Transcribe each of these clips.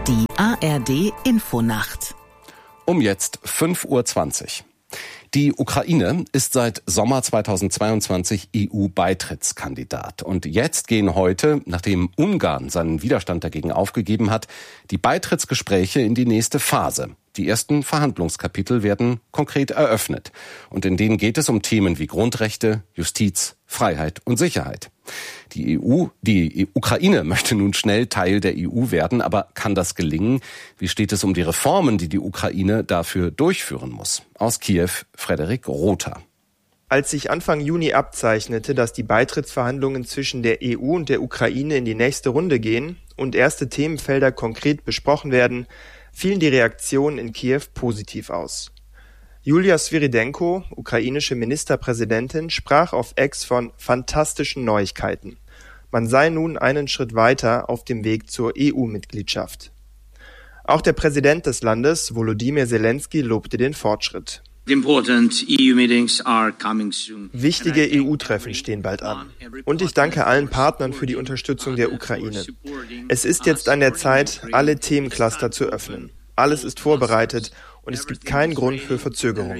Die ARD Infonacht. Um jetzt 5:20 Uhr. Die Ukraine ist seit Sommer 2022 EU-Beitrittskandidat. Und jetzt gehen heute, nachdem Ungarn seinen Widerstand dagegen aufgegeben hat, die Beitrittsgespräche in die nächste Phase. Die ersten Verhandlungskapitel werden konkret eröffnet. Und in denen geht es um Themen wie Grundrechte, Justiz, Freiheit und Sicherheit. Die Ukraine möchte nun schnell Teil der EU werden, aber kann das gelingen? Wie steht es um die Reformen, die die Ukraine dafür durchführen muss? Aus Kiew, Frederik Rother. Als sich Anfang Juni abzeichnete, dass die Beitrittsverhandlungen zwischen der EU und der Ukraine in die nächste Runde gehen und erste Themenfelder konkret besprochen werden, fielen die Reaktionen in Kiew positiv aus. Julia Svyrydenko, ukrainische Ministerpräsidentin, sprach auf X von fantastischen Neuigkeiten. Man sei nun einen Schritt weiter auf dem Weg zur EU-Mitgliedschaft. Auch der Präsident des Landes, Volodymyr Zelensky, lobte den Fortschritt. Wichtige EU-Treffen stehen bald an. Und ich danke allen Partnern für die Unterstützung der Ukraine. Es ist jetzt an der Zeit, alle Themencluster zu öffnen. Alles ist vorbereitet und es gibt keinen Grund für Verzögerungen.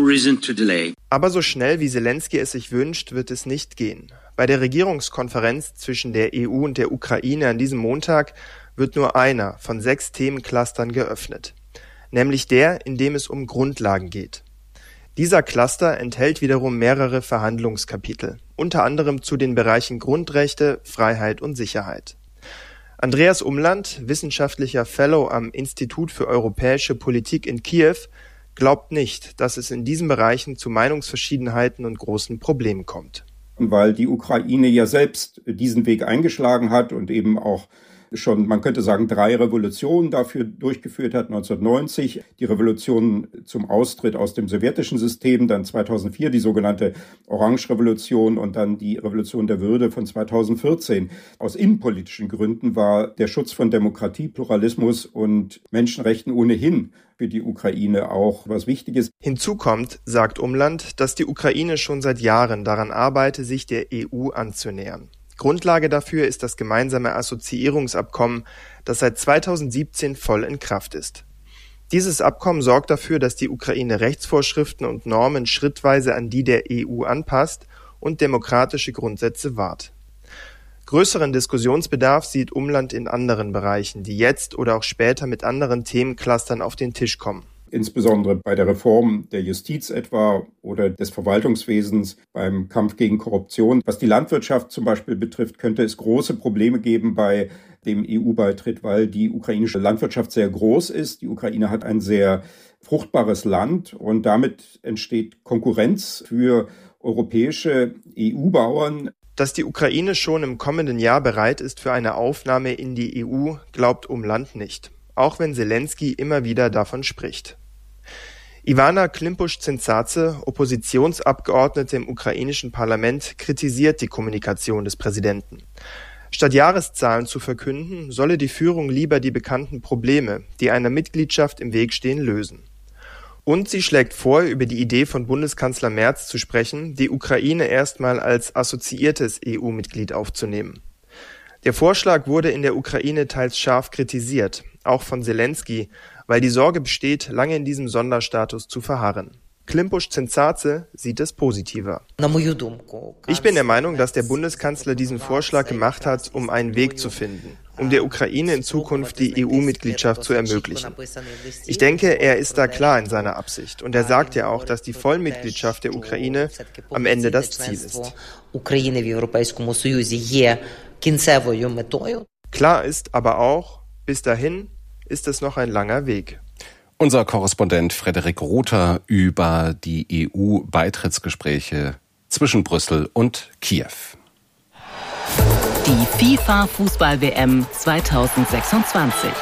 Aber so schnell wie Zelensky es sich wünscht, wird es nicht gehen. Bei der Regierungskonferenz zwischen der EU und der Ukraine an diesem Montag wird nur einer von 6 Themenclustern geöffnet, nämlich der, in dem es um Grundlagen geht. Dieser Cluster enthält wiederum mehrere Verhandlungskapitel, unter anderem zu den Bereichen Grundrechte, Freiheit und Sicherheit. Andreas Umland, wissenschaftlicher Fellow am Institut für Europäische Politik in Kiew, glaubt nicht, dass es in diesen Bereichen zu Meinungsverschiedenheiten und großen Problemen kommt. Weil die Ukraine ja selbst diesen Weg eingeschlagen hat und eben auch schon, man könnte sagen, 3 Revolutionen dafür durchgeführt hat. 1990 die Revolution zum Austritt aus dem sowjetischen System, dann 2004 die sogenannte Orange-Revolution und dann die Revolution der Würde von 2014. Aus innenpolitischen Gründen war der Schutz von Demokratie, Pluralismus und Menschenrechten ohnehin für die Ukraine auch was Wichtiges. Hinzu kommt, sagt Umland, dass die Ukraine schon seit Jahren daran arbeite, sich der EU anzunähern. Grundlage dafür ist das gemeinsame Assoziierungsabkommen, das seit 2017 voll in Kraft ist. Dieses Abkommen sorgt dafür, dass die Ukraine Rechtsvorschriften und Normen schrittweise an die der EU anpasst und demokratische Grundsätze wahrt. Größeren Diskussionsbedarf sieht Umland in anderen Bereichen, die jetzt oder auch später mit anderen Themenclustern auf den Tisch kommen. Insbesondere bei der Reform der Justiz etwa oder des Verwaltungswesens, beim Kampf gegen Korruption. Was die Landwirtschaft zum Beispiel betrifft, könnte es große Probleme geben bei dem EU-Beitritt, weil die ukrainische Landwirtschaft sehr groß ist. Die Ukraine hat ein sehr fruchtbares Land und damit entsteht Konkurrenz für europäische EU-Bauern. Dass die Ukraine schon im kommenden Jahr bereit ist für eine Aufnahme in die EU, glaubt Umland nicht, auch wenn Zelensky immer wieder davon spricht. Ivana Klympusch-Zintsadze, Oppositionsabgeordnete im ukrainischen Parlament, kritisiert die Kommunikation des Präsidenten. Statt Jahreszahlen zu verkünden, solle die Führung lieber die bekannten Probleme, die einer Mitgliedschaft im Weg stehen, lösen. Und sie schlägt vor, über die Idee von Bundeskanzler Merz zu sprechen, die Ukraine erstmal als assoziiertes EU-Mitglied aufzunehmen. Der Vorschlag wurde in der Ukraine teils scharf kritisiert, auch von Zelensky, weil die Sorge besteht, lange in diesem Sonderstatus zu verharren. Klympusch-Zintsadze sieht es positiver. Ich bin der Meinung, dass der Bundeskanzler diesen Vorschlag gemacht hat, um einen Weg zu finden, um der Ukraine in Zukunft die EU-Mitgliedschaft zu ermöglichen. Ich denke, er ist da klar in seiner Absicht und er sagt ja auch, dass die Vollmitgliedschaft der Ukraine am Ende das Ziel ist. Klar ist aber auch, bis dahin ist es noch ein langer Weg. Unser Korrespondent Frederik Rother über die EU-Beitrittsgespräche zwischen Brüssel und Kiew. Die FIFA-Fußball-WM 2026.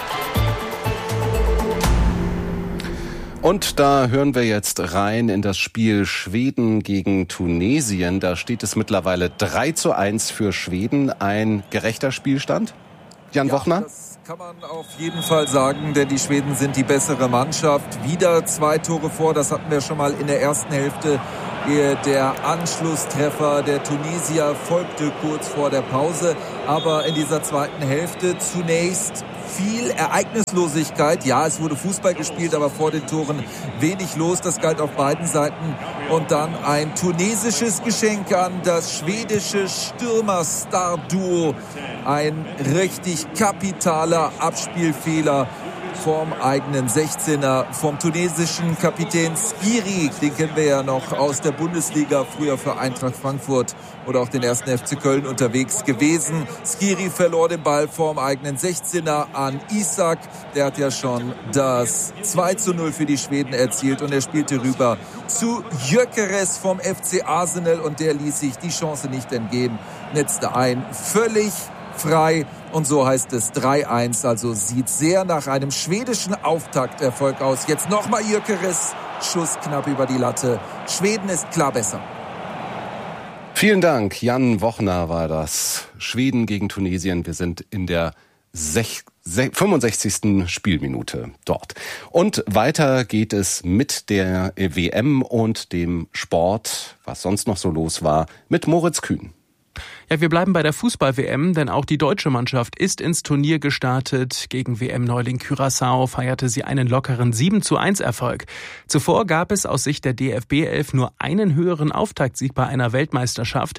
Und da hören wir jetzt rein in das Spiel Schweden gegen Tunesien. Da steht es mittlerweile 3:1 für Schweden. Ein gerechter Spielstand? Jan Wochner? Das kann man auf jeden Fall sagen, denn die Schweden sind die bessere Mannschaft. Wieder 2 Tore vor, das hatten wir schon mal in der ersten Hälfte Der Anschlusstreffer der Tunesier folgte kurz vor der Pause. Aber in dieser zweiten Hälfte zunächst viel Ereignislosigkeit. Ja, es wurde Fußball gespielt, aber vor den Toren wenig los. Das galt auf beiden Seiten. Und dann ein tunesisches Geschenk an das schwedische Stürmer-Star-Duo. Ein richtig kapitaler Abspielfehler vom eigenen 16er, vom tunesischen Kapitän Skiri. Den kennen wir ja noch aus der Bundesliga, früher für Eintracht Frankfurt oder auch den 1. FC Köln unterwegs gewesen. Skiri verlor den Ball vom eigenen 16er an Isak. Der hat ja schon das 2:0 für die Schweden erzielt und er spielte rüber zu Gyökeres vom FC Arsenal und der ließ sich die Chance nicht entgehen, netzte ein, völlig frei und so heißt es 3:1, also sieht sehr nach einem schwedischen Auftakterfolg aus. Jetzt nochmal Gyökeres, Schuss knapp über die Latte. Schweden ist klar besser. Vielen Dank, Jan Wochner war das. Schweden gegen Tunesien, wir sind in der 65. Spielminute dort. Und weiter geht es mit der WM und dem Sport, was sonst noch so los war, mit Moritz Kühn. Ja, wir bleiben bei der Fußball-WM, denn auch die deutsche Mannschaft ist ins Turnier gestartet. Gegen WM-Neuling Curaçao feierte sie einen lockeren 7:1-Erfolg. Zuvor gab es aus Sicht der DFB-11 nur einen höheren Auftaktsieg bei einer Weltmeisterschaft.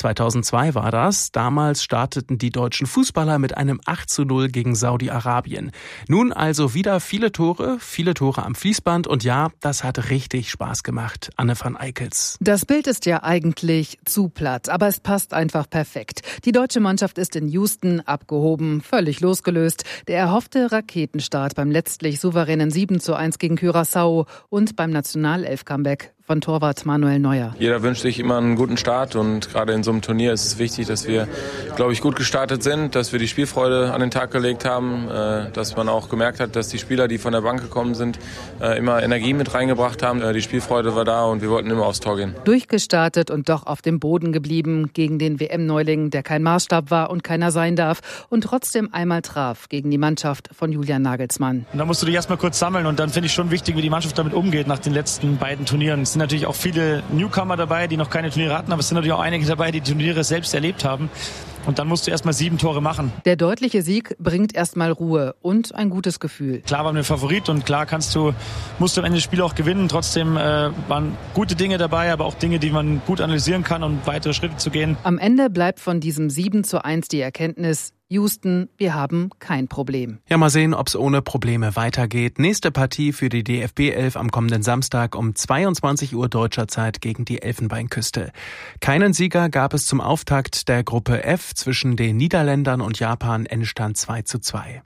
2002 war das. Damals starteten die deutschen Fußballer mit einem 8:0 gegen Saudi-Arabien. Nun also wieder viele Tore am Fließband und ja, das hat richtig Spaß gemacht. Anne van Eickels. Das Bild ist ja eigentlich zu platt, aber es passt einfach perfekt. Die deutsche Mannschaft ist in Houston abgehoben, völlig losgelöst. Der erhoffte Raketenstart beim letztlich souveränen 7:1 gegen Curaçao und beim Nationalelf-Comeback von Torwart Manuel Neuer. Jeder wünscht sich immer einen guten Start und gerade in so einem Turnier ist es wichtig, dass wir, glaube ich, gut gestartet sind, dass wir die Spielfreude an den Tag gelegt haben, dass man auch gemerkt hat, dass die Spieler, die von der Bank gekommen sind, immer Energie mit reingebracht haben. Die Spielfreude war da und wir wollten immer aufs Tor gehen. Durchgestartet und doch auf dem Boden geblieben gegen den WM-Neuling, der kein Maßstab war und keiner sein darf und trotzdem einmal traf gegen die Mannschaft von Julian Nagelsmann. Und da musst du dich erstmal kurz sammeln und dann finde ich schon wichtig, wie die Mannschaft damit umgeht nach den letzten beiden Turnieren. Es sind natürlich auch viele Newcomer dabei, die noch keine Turniere hatten, aber es sind natürlich auch einige dabei, die Turniere selbst erlebt haben. Und dann musst du erstmal 7 Tore machen. Der deutliche Sieg bringt erstmal Ruhe und ein gutes Gefühl. Klar waren wir Favorit und klar musst du am Ende das Spiel auch gewinnen. Trotzdem waren gute Dinge dabei, aber auch Dinge, die man gut analysieren kann, um weitere Schritte zu gehen. Am Ende bleibt von diesem 7:1 die Erkenntnis: Houston, wir haben kein Problem. Ja, mal sehen, ob es ohne Probleme weitergeht. Nächste Partie für die DFB-11 am kommenden Samstag um 22 Uhr deutscher Zeit gegen die Elfenbeinküste. Keinen Sieger gab es zum Auftakt der Gruppe F zwischen den Niederländern und Japan, Endstand 2:2.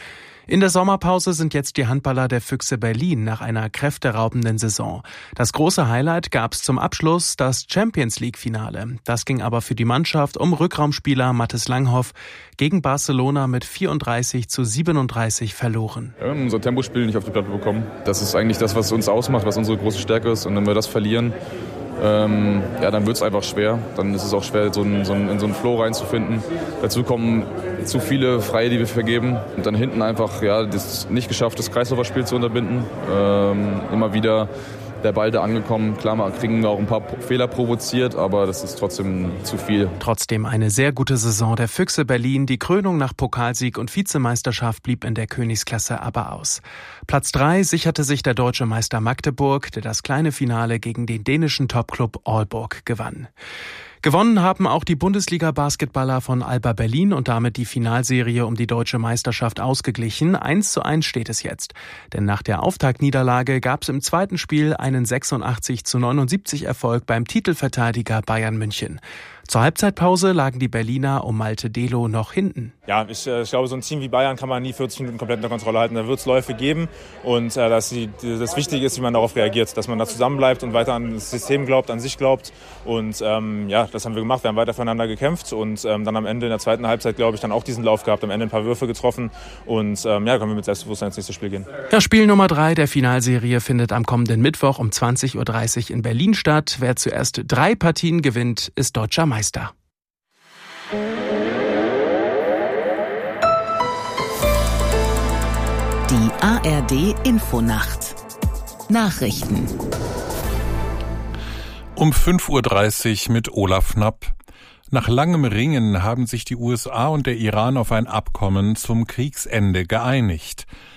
In der Sommerpause sind jetzt die Handballer der Füchse Berlin nach einer kräfteraubenden Saison. Das große Highlight gab es zum Abschluss, das Champions-League-Finale. Das ging aber für die Mannschaft um Rückraumspieler Mathis Langhoff gegen Barcelona mit 34:37 verloren. Ja, unser Tempospiel nicht auf die Platte bekommen. Das ist eigentlich das, was uns ausmacht, was unsere große Stärke ist. Und wenn wir das verlieren, dann wird es einfach schwer. Dann ist es auch schwer, in so einen Flow reinzufinden. Dazu kommen zu viele Freie, die wir vergeben. Und dann hinten einfach das nicht geschafft, das Kreisläuferspiel zu unterbinden. Immer wieder der Ball da angekommen. Klar, wir kriegen auch ein paar Fehler provoziert, aber das ist trotzdem zu viel. Trotzdem eine sehr gute Saison der Füchse Berlin. Die Krönung nach Pokalsieg und Vizemeisterschaft blieb in der Königsklasse aber aus. Platz 3 sicherte sich der deutsche Meister Magdeburg, der das kleine Finale gegen den dänischen Topclub Aalborg gewann. Gewonnen haben auch die Bundesliga-Basketballer von Alba Berlin und damit die Finalserie um die deutsche Meisterschaft ausgeglichen. 1:1 steht es jetzt. Denn nach der Auftaktniederlage gab es im zweiten Spiel einen 86:79 Erfolg beim Titelverteidiger Bayern München. Zur Halbzeitpause lagen die Berliner um Malte Delo noch hinten. Ja, ich glaube, so ein Team wie Bayern kann man nie 40 Minuten komplett unter Kontrolle halten. Da wird es Läufe geben und das Wichtige ist, wie man darauf reagiert, dass man da zusammenbleibt und weiter an das System glaubt, an sich glaubt. Und das haben wir gemacht. Wir haben weiter füreinander gekämpft und dann am Ende in der zweiten Halbzeit, glaube ich, dann auch diesen Lauf gehabt, am Ende ein paar Würfe getroffen und können wir mit Selbstbewusstsein ins nächste Spiel gehen. Ja, Spiel Nummer 3 der Finalserie findet am kommenden Mittwoch um 20:30 Uhr in Berlin statt. Wer zuerst 3 Partien gewinnt, ist deutscher Meister. Die ARD Infonacht. Nachrichten. Um 5:30 Uhr mit Olaf Knapp. Nach langem Ringen haben sich die USA und der Iran auf ein Abkommen zum Kriegsende geeinigt.